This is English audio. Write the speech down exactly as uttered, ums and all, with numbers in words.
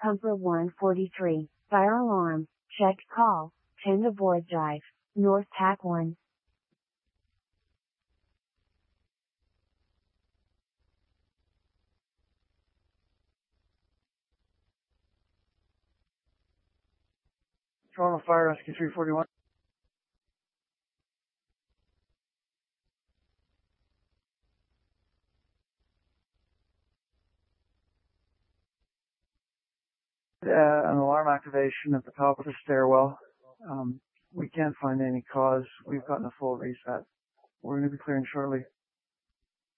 Pumper one forty-three, fire alarm, check call, ten to Board Drive, North Pack one. Toronto Fire Rescue three forty-one. Uh, an alarm activation at the top of the stairwell. Um, we can't find any cause. We've gotten a full reset. We're going to be clearing shortly.